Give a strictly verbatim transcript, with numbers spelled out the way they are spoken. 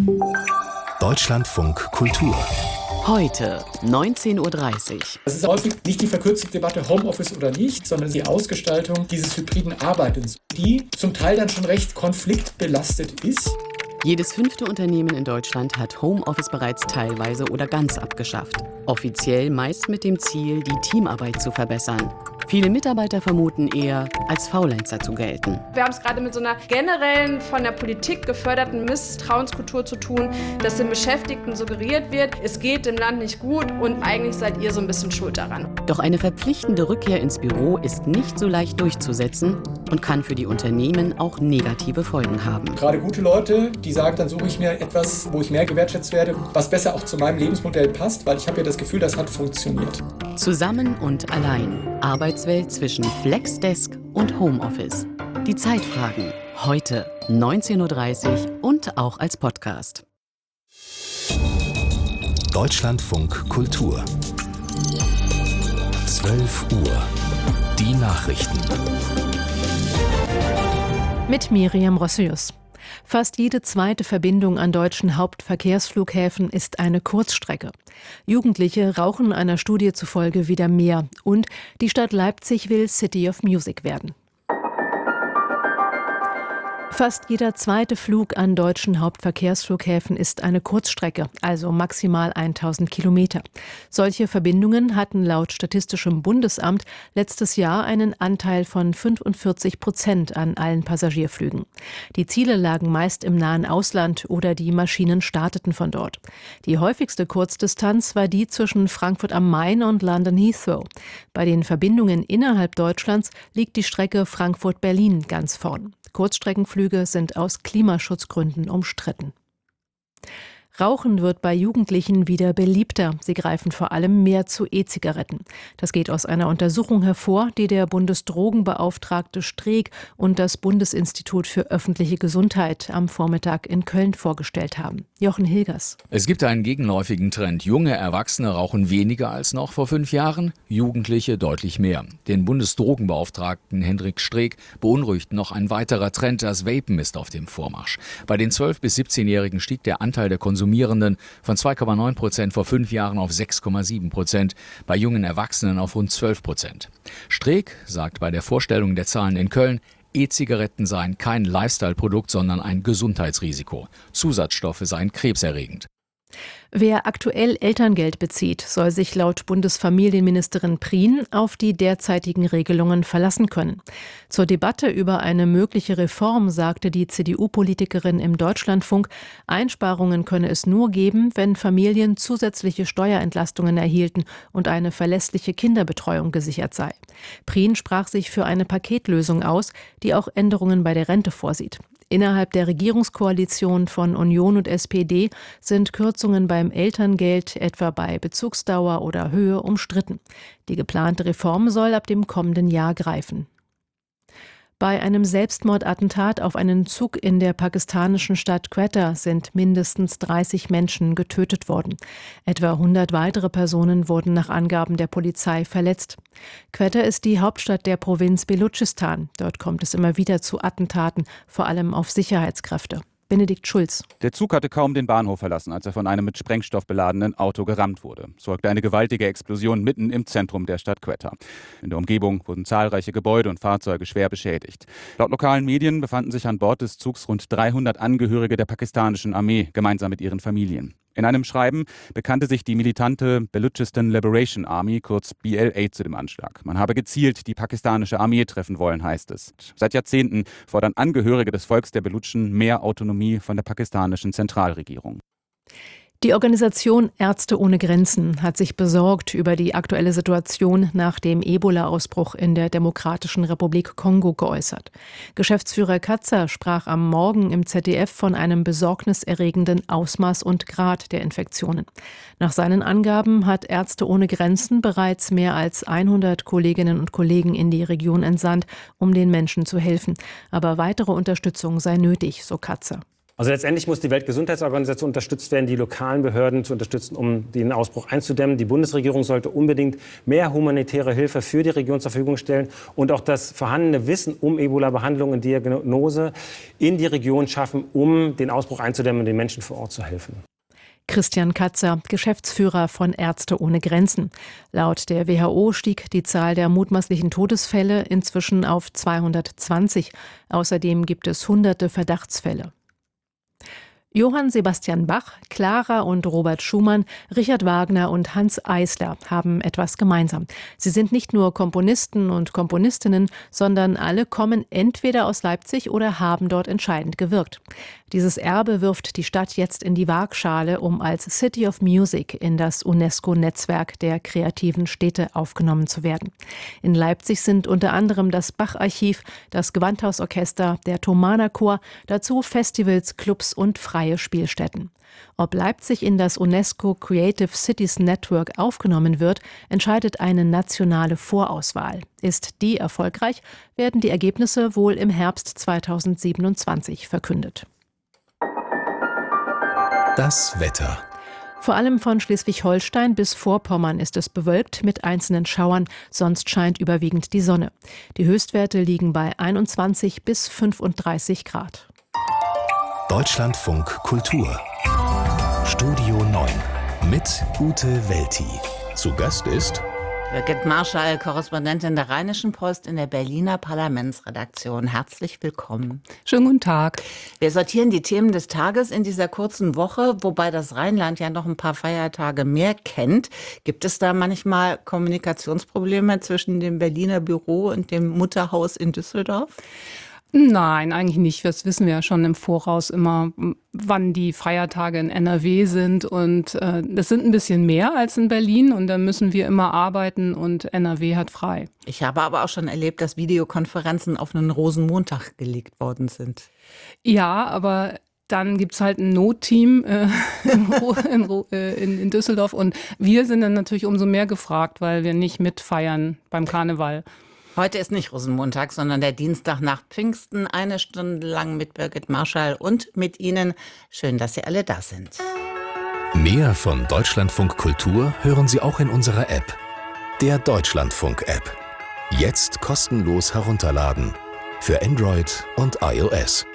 Deutschlandfunk Kultur. Heute, neunzehn Uhr dreißig. Es ist häufig nicht die verkürzte Debatte Homeoffice oder nicht, sondern die Ausgestaltung dieses hybriden Arbeitens, die zum Teil dann schon recht konfliktbelastet ist. Jedes fünfte Unternehmen in Deutschland hat Homeoffice bereits teilweise oder ganz abgeschafft. Offiziell meist mit dem Ziel, die Teamarbeit zu verbessern. Viele Mitarbeiter vermuten eher, als Faulenzer zu gelten. Wir haben es gerade mit so einer generellen, von der Politik geförderten Misstrauenskultur zu tun, dass den Beschäftigten suggeriert wird, es geht dem Land nicht gut und eigentlich seid ihr so ein bisschen schuld daran. Doch eine verpflichtende Rückkehr ins Büro ist nicht so leicht durchzusetzen und kann für die Unternehmen auch negative Folgen haben. Gerade gute Leute, die sagen, dann suche ich mir etwas, wo ich mehr gewertschätzt werde, was besser auch zu meinem Lebensmodell passt, weil ich habe ja das Gefühl, das hat funktioniert. Zusammen und allein. Arbeitswelt zwischen Flexdesk und Homeoffice. Die Zeitfragen. Heute neunzehn Uhr dreißig und auch als Podcast. Deutschlandfunk Kultur. zwölf Uhr. Die Nachrichten. Mit Miriam Rossius. Fast jede zweite Verbindung an deutschen Hauptverkehrsflughäfen ist eine Kurzstrecke. Jugendliche rauchen einer Studie zufolge wieder mehr und die Stadt Leipzig will City of Music werden. Fast jeder zweite Flug an deutschen Hauptverkehrsflughäfen ist eine Kurzstrecke, also maximal tausend Kilometer. Solche Verbindungen hatten laut Statistischem Bundesamt letztes Jahr einen Anteil von fünfundvierzig Prozent an allen Passagierflügen. Die Ziele lagen meist im nahen Ausland oder die Maschinen starteten von dort. Die häufigste Kurzdistanz war die zwischen Frankfurt am Main und London Heathrow. Bei den Verbindungen innerhalb Deutschlands liegt die Strecke Frankfurt-Berlin ganz vorn. Kurzstreckenflüge sind aus Klimaschutzgründen umstritten. Rauchen wird bei Jugendlichen wieder beliebter. Sie greifen vor allem mehr zu E-Zigaretten. Das geht aus einer Untersuchung hervor, die der Bundesdrogenbeauftragte Streeck und das Bundesinstitut für öffentliche Gesundheit am Vormittag in Köln vorgestellt haben. Jochen Hilgers. Es gibt einen gegenläufigen Trend. Junge Erwachsene rauchen weniger als noch vor fünf Jahren, Jugendliche deutlich mehr. Den Bundesdrogenbeauftragten Hendrik Streeck beunruhigt noch ein weiterer Trend. Das Vapen ist auf dem Vormarsch. Bei den zwölf- bis siebzehnjährigen stieg der Anteil der Konsumierenden von zwei Komma neun Prozent vor fünf Jahren auf sechs Komma sieben Prozent, bei jungen Erwachsenen auf rund zwölf Prozent. Streeck sagt bei der Vorstellung der Zahlen in Köln, E-Zigaretten seien kein Lifestyle-Produkt, sondern ein Gesundheitsrisiko. Zusatzstoffe seien krebserregend. Wer aktuell Elterngeld bezieht, soll sich laut Bundesfamilienministerin Prien auf die derzeitigen Regelungen verlassen können. Zur Debatte über eine mögliche Reform sagte die C D U-Politikerin im Deutschlandfunk, Einsparungen könne es nur geben, wenn Familien zusätzliche Steuerentlastungen erhielten und eine verlässliche Kinderbetreuung gesichert sei. Prien sprach sich für eine Paketlösung aus, die auch Änderungen bei der Rente vorsieht. Innerhalb der Regierungskoalition von Union und S P D sind Kürzungen beim Elterngeld, etwa bei Bezugsdauer oder Höhe, umstritten. Die geplante Reform soll ab dem kommenden Jahr greifen. Bei einem Selbstmordattentat auf einen Zug in der pakistanischen Stadt Quetta sind mindestens dreißig Menschen getötet worden. Etwa hundert weitere Personen wurden nach Angaben der Polizei verletzt. Quetta ist die Hauptstadt der Provinz Belutschistan. Dort kommt es immer wieder zu Attentaten, vor allem auf Sicherheitskräfte. Benedikt Schulz. Der Zug hatte kaum den Bahnhof verlassen, als er von einem mit Sprengstoff beladenen Auto gerammt wurde. Es sorgte eine gewaltige Explosion mitten im Zentrum der Stadt Quetta. In der Umgebung wurden zahlreiche Gebäude und Fahrzeuge schwer beschädigt. Laut lokalen Medien befanden sich an Bord des Zugs rund dreihundert Angehörige der pakistanischen Armee, gemeinsam mit ihren Familien. In einem Schreiben bekannte sich die militante Baluchistan Liberation Army, kurz B L A, zu dem Anschlag. Man habe gezielt die pakistanische Armee treffen wollen, heißt es. Seit Jahrzehnten fordern Angehörige des Volks der Balutschen mehr Autonomie von der pakistanischen Zentralregierung. Die Organisation Ärzte ohne Grenzen hat sich besorgt über die aktuelle Situation nach dem Ebola-Ausbruch in der Demokratischen Republik Kongo geäußert. Geschäftsführer Katzer sprach am Morgen im Z D F von einem besorgniserregenden Ausmaß und Grad der Infektionen. Nach seinen Angaben hat Ärzte ohne Grenzen bereits mehr als hundert Kolleginnen und Kollegen in die Region entsandt, um den Menschen zu helfen. Aber weitere Unterstützung sei nötig, so Katzer. Also letztendlich muss die Weltgesundheitsorganisation unterstützt werden, die lokalen Behörden zu unterstützen, um den Ausbruch einzudämmen. Die Bundesregierung sollte unbedingt mehr humanitäre Hilfe für die Region zur Verfügung stellen und auch das vorhandene Wissen um Ebola-Behandlung und Diagnose in die Region schaffen, um den Ausbruch einzudämmen und den Menschen vor Ort zu helfen. Christian Katzer, Geschäftsführer von Ärzte ohne Grenzen. Laut der W H O stieg die Zahl der mutmaßlichen Todesfälle inzwischen auf zweihundertzwanzig. Außerdem gibt es hunderte Verdachtsfälle. Johann Sebastian Bach, Clara und Robert Schumann, Richard Wagner und Hans Eisler haben etwas gemeinsam. Sie sind nicht nur Komponisten und Komponistinnen, sondern alle kommen entweder aus Leipzig oder haben dort entscheidend gewirkt. Dieses Erbe wirft die Stadt jetzt in die Waagschale, um als City of Music in das UNESCO-Netzwerk der kreativen Städte aufgenommen zu werden. In Leipzig sind unter anderem das Bach-Archiv, das Gewandhausorchester, der Thomaner Chor, dazu Festivals, Clubs und freie Spielstätten. Ob Leipzig in das UNESCO Creative Cities Network aufgenommen wird, entscheidet eine nationale Vorauswahl. Ist die erfolgreich, werden die Ergebnisse wohl im Herbst zweitausendsiebenundzwanzig verkündet. Das Wetter. Vor allem von Schleswig-Holstein bis Vorpommern ist es bewölkt mit einzelnen Schauern, sonst scheint überwiegend die Sonne. Die Höchstwerte liegen bei einundzwanzig bis fünfunddreißig Grad. Deutschlandfunk Kultur. Studio neun mit Ute Welti. Zu Gast ist Birgit Marschall, Korrespondentin der Rheinischen Post in der Berliner Parlamentsredaktion. Herzlich willkommen. Schönen guten Tag. Wir sortieren die Themen des Tages in dieser kurzen Woche, wobei das Rheinland ja noch ein paar Feiertage mehr kennt. Gibt es da manchmal Kommunikationsprobleme zwischen dem Berliner Büro und dem Mutterhaus in Düsseldorf? Nein, eigentlich nicht. Das wissen wir ja schon im Voraus immer, wann die Feiertage in N R W sind. Und äh, das sind ein bisschen mehr als in Berlin. Und da müssen wir immer arbeiten und N R W hat frei. Ich habe aber auch schon erlebt, dass Videokonferenzen auf einen Rosenmontag gelegt worden sind. Ja, aber dann gibt's halt ein Notteam äh, in, in, in Düsseldorf. Und wir sind dann natürlich umso mehr gefragt, weil wir nicht mitfeiern beim Karneval. Heute ist nicht Rosenmontag, sondern der Dienstag nach Pfingsten. Eine Stunde lang mit Birgit Marschall und mit Ihnen. Schön, dass Sie alle da sind. Mehr von Deutschlandfunk Kultur hören Sie auch in unserer App. Der Deutschlandfunk-App. Jetzt kostenlos herunterladen. Für Android und iOS.